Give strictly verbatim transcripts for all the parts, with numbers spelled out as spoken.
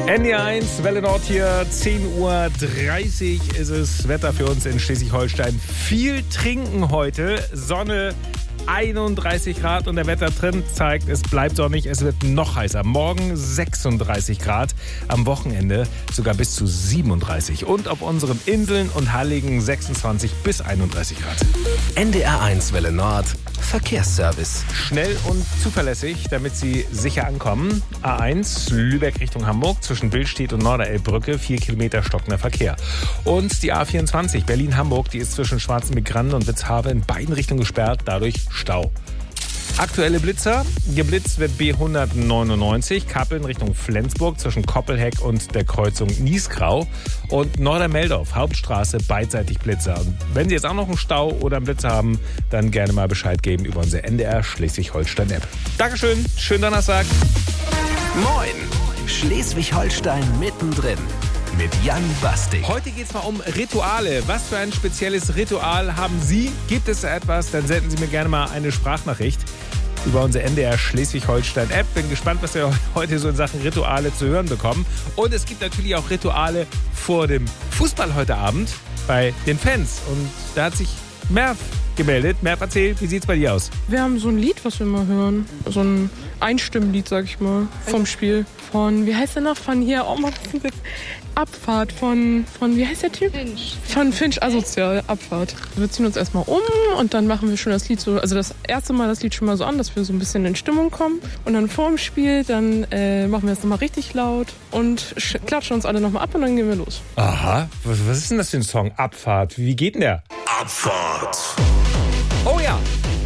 N D R eins, Welle Nord hier, zehn Uhr dreißig ist es. Wetter für uns in Schleswig-Holstein. Viel trinken heute, Sonne einunddreißig Grad und der Wettertrend zeigt, es bleibt sonnig, es wird noch heißer. Morgen sechsunddreißig Grad, am Wochenende sogar bis zu siebenunddreißig. Und auf unseren Inseln und Halligen sechsundzwanzig bis einunddreißig Grad. N D R eins Welle Nord, Verkehrsservice. Schnell und zuverlässig, damit Sie sicher ankommen. A eins, Lübeck Richtung Hamburg, zwischen Billstedt und Norderelbbrücke, vier Kilometer stockender Verkehr. Und die A vierundzwanzig, Berlin-Hamburg, die ist zwischen Schwarzenbeck-Grande und Witzhafe in beiden Richtungen gesperrt, dadurch Stau. Aktuelle Blitzer. Geblitzt wird B hundertneunundneunzig, Kappeln Richtung Flensburg zwischen Koppelheck und der Kreuzung Niesgrau. Und Nordermeldorf, Hauptstraße, beidseitig Blitzer. Und wenn Sie jetzt auch noch einen Stau oder einen Blitzer haben, dann gerne mal Bescheid geben über unsere N D R Schleswig-Holstein-App. Dankeschön, schönen Donnerstag. Moin, Schleswig-Holstein mittendrin. Mit Jan Bastig. Heute geht es mal um Rituale. Was für ein spezielles Ritual haben Sie? Gibt es etwas? Dann senden Sie mir gerne mal eine Sprachnachricht über unsere N D R Schleswig-Holstein-App. Bin gespannt, was wir heute so in Sachen Rituale zu hören bekommen. Und es gibt natürlich auch Rituale vor dem Fußball heute Abend bei den Fans. Und da hat sich Merv gemeldet. Merv, erzähl, wie sieht's bei dir aus? Wir haben so ein Lied, was wir immer hören. So ein Einstimmlied, sag ich mal, vom Spiel. Von, wie heißt der noch? Von hier, oh Mann, Abfahrt von, von, wie heißt der Typ? Finch. Von Finch, asozial, Abfahrt. Wir ziehen uns erstmal um und dann machen wir schon das Lied so, also das erste Mal das Lied schon mal so an, dass wir so ein bisschen in Stimmung kommen. Und dann vor dem Spiel, dann äh, machen wir es nochmal richtig laut und klatschen uns alle nochmal ab und dann gehen wir los. Aha, was, was ist denn das für ein Song? Abfahrt, wie geht denn der? Abfahrt. Oh ja.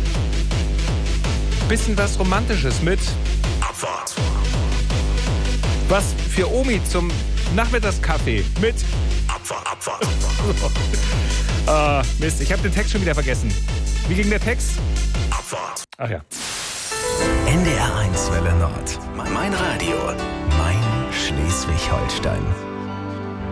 Bisschen was Romantisches mit Abfahrt. was für Omi zum Nachmittagskaffee mit Abfahrt, Abfahrt. Ah, Mist, ich habe den Text schon wieder vergessen. Wie ging der Text? Abfahrt. Ach ja. N D R eins Welle Nord. Mein Radio. Mein Schleswig-Holstein.